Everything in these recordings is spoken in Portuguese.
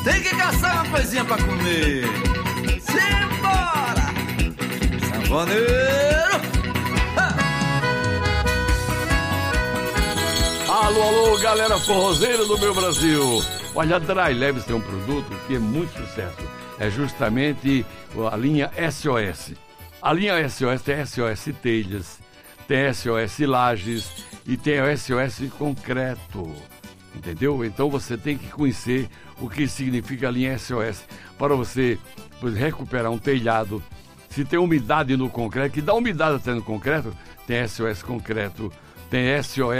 tem que caçar uma coisinha pra comer. Simbora! Sanfoneiro! Alô, alô, galera forrozeira do meu Brasil. Olha, a Dry Leves tem um produto que é muito sucesso. É justamente a linha SOS. A linha SOS tem SOS Telhas, tem SOS Lajes e tem o SOS Concreto. Entendeu? Então você tem que conhecer o que significa a linha SOS para você recuperar um telhado. Se tem umidade no concreto, que dá umidade até no concreto, tem SOS Concreto. Tem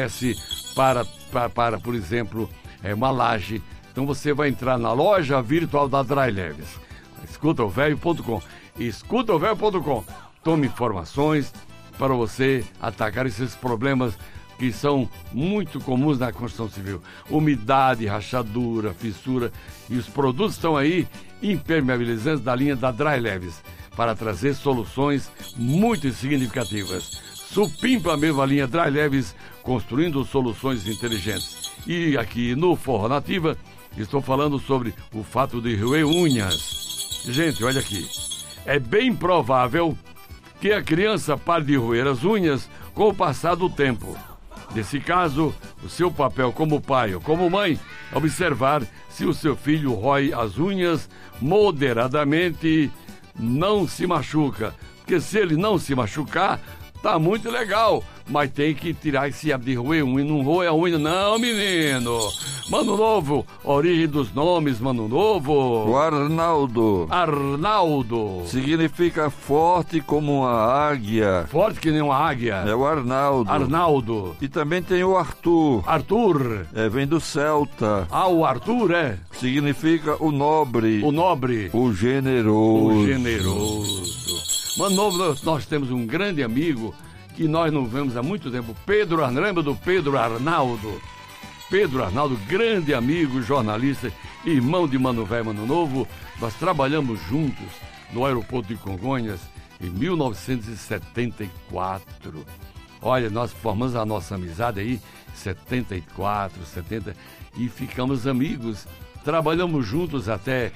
SOS para por exemplo, uma laje. Então você vai entrar na loja virtual da Dry Leves. Escutaovelho.com. Escutaovelho.com. Tome informações para você atacar esses problemas que são muito comuns na construção civil. Umidade, rachadura, fissura. E os produtos estão aí, impermeabilizantes da linha da Dry Leves, para trazer soluções muito significativas. Supimpa mesmo a linha Dry Leves, construindo soluções inteligentes. E aqui no Forró Nativa, estou falando sobre o fato de roer unhas. Gente, olha aqui. É bem provável que a criança pare de roer as unhas com o passar do tempo. Nesse caso, o seu papel como pai ou como mãe é observar se o seu filho rói as unhas moderadamente, não se machuca. Porque se ele não se machucar, tá muito legal, mas tem que tirar esse hábito de roer unha. Não roer a unha, não, menino. Mano Novo, origem dos nomes, Mano Novo. O Arnaldo. Arnaldo. Significa forte como uma águia. Forte que nem uma águia. É o Arnaldo. Arnaldo. E também tem o Arthur. Arthur. Vem do celta. Ah, o Arthur Significa o nobre. O nobre. O generoso. O generoso. Mano Novo, nós temos um grande amigo que nós não vemos há muito tempo, Pedro Arnaldo. Lembra do Pedro Arnaldo? Pedro Arnaldo, grande amigo, jornalista, irmão de Mano Velho, Mano Novo. Nós trabalhamos juntos no aeroporto de Congonhas em 1974. Olha, nós formamos a nossa amizade aí, 74, 70, e ficamos amigos. Trabalhamos juntos até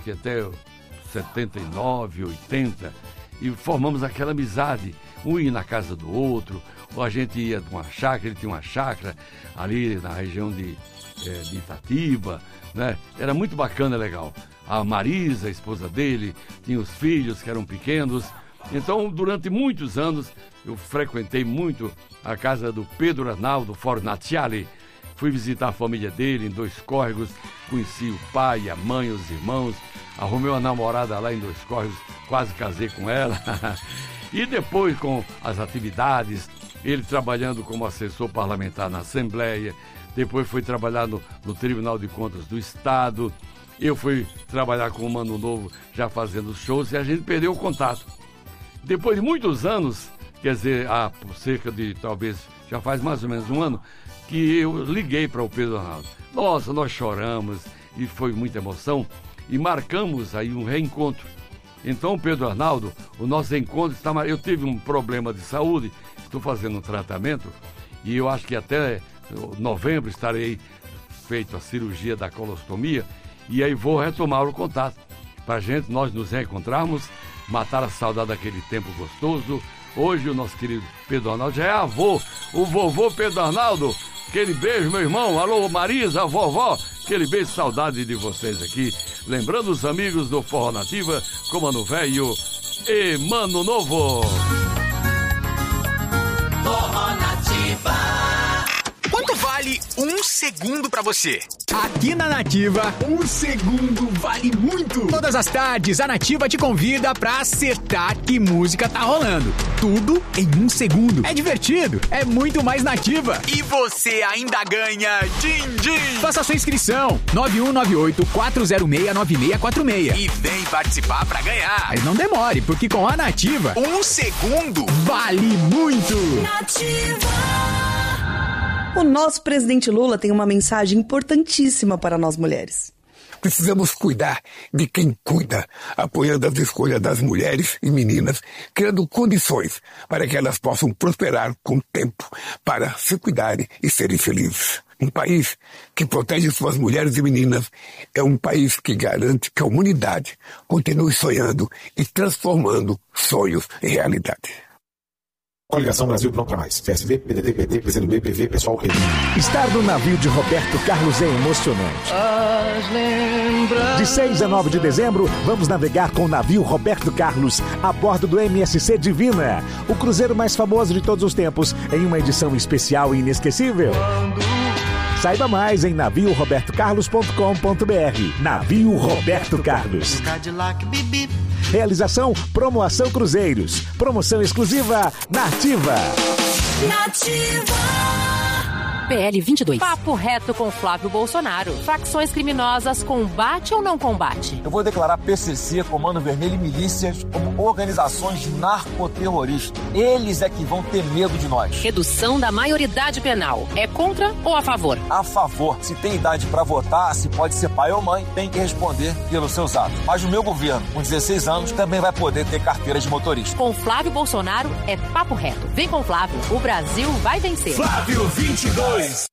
79, 80. E formamos aquela amizade, um ia na casa do outro, ou a gente ia numa chácara, ele tinha uma chácara ali na região de Itatiba, né? Era muito bacana, legal. A Marisa, a esposa dele, tinha os filhos que eram pequenos. Então, durante muitos anos, eu frequentei muito a casa do Pedro Arnaldo Fornaciali. Fui visitar a família dele em Dois Córregos, conheci o pai, a mãe, os irmãos, arrumei uma namorada lá em Dois Córregos, quase casei com ela. E depois, com as atividades, ele trabalhando como assessor parlamentar na Assembleia, depois foi trabalhar no Tribunal de Contas do Estado, eu fui trabalhar com o Mano Novo, já fazendo shows, e a gente perdeu o contato. Depois de muitos anos, quer dizer, há cerca de, talvez, já faz mais ou menos um ano, que eu liguei para o Pedro Arnaldo. Nossa, nós choramos e foi muita emoção e marcamos aí um reencontro. Então, Pedro Arnaldo, o nosso encontro está... Eu tive um problema de saúde, estou fazendo um tratamento e eu acho que até novembro estarei feito a cirurgia da colostomia e aí vou retomar o contato para nós nos reencontrarmos, matar a saudade daquele tempo gostoso. Hoje o nosso querido Pedro Arnaldo já é avô, o vovô Pedro Arnaldo. Aquele beijo, meu irmão. Alô, Marisa, a vovó. Aquele beijo, saudade de vocês aqui. Lembrando os amigos do Forró Nativa, com Mano Velho e Mano Novo. Forró Nativa. Quanto vale um segundo pra você? Aqui na Nativa, um segundo vale muito. Todas as tardes, a Nativa te convida pra acertar que música tá rolando. Tudo em um segundo. É divertido, é muito mais Nativa. E você ainda ganha din-din. Faça sua inscrição, 9198-406-9646. E vem participar pra ganhar. Mas não demore, porque com a Nativa, um segundo vale muito. Nativa. O nosso presidente Lula tem uma mensagem importantíssima para nós mulheres. Precisamos cuidar de quem cuida, apoiando as escolhas das mulheres e meninas, criando condições para que elas possam prosperar com o tempo, para se cuidarem e serem felizes. Um país que protege suas mulheres e meninas é um país que garante que a humanidade continue sonhando e transformando sonhos em realidade. Coligação Brasil Pronto Mais. PSB, PDT, PT, PCdoB, PV, Pessoal, Rede. Estar no navio de Roberto Carlos é emocionante. De 6 a 9 de dezembro, vamos navegar com o navio Roberto Carlos a bordo do MSC Divina, o cruzeiro mais famoso de todos os tempos, em uma edição especial e inesquecível. Saiba mais em naviorobertocarlos.com.br. Navio Roberto Carlos. Realização Promoção Cruzeiros. Promoção exclusiva Nativa. PL 22. Papo reto com Flávio Bolsonaro. Facções criminosas combate ou não combate? Eu vou declarar PCC, Comando Vermelho e milícias como organizações narcoterroristas. Eles é que vão ter medo de nós. Redução da maioridade penal. É contra ou a favor? A favor. Se tem idade para votar, se pode ser pai ou mãe, tem que responder pelos seus atos. Mas o meu governo, com 16 anos, também vai poder ter carteira de motorista. Com Flávio Bolsonaro é papo reto. Vem com Flávio. O Brasil vai vencer. Flávio 22.